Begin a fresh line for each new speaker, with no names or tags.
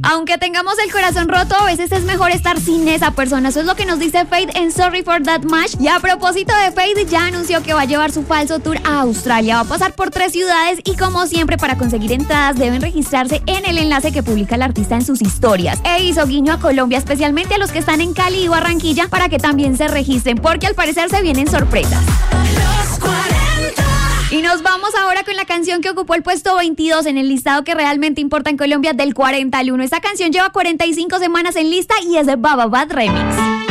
Aunque tengamos el corazón roto, a veces es mejor estar sin esa persona. Eso es lo que nos dice Feid en Sorry for That Much. Y a propósito de Feid, ya anunció que va a llevar su falso tour a Australia. Va a pasar por 3 ciudades y, como siempre, para conseguir entradas deben registrarse en el enlace que publica el artista en sus historias. E hizo guiño a Colombia, especialmente a los que están en Cali y Barranquilla, para que también se registren, porque al parecer se vienen sorpresas.
Los 40.
Y nos vamos ahora con la canción que ocupó el puesto 22 en el listado que realmente importa en Colombia, del 40 al 1. Esta canción lleva 45 semanas en lista y es de Baba Bad Remix.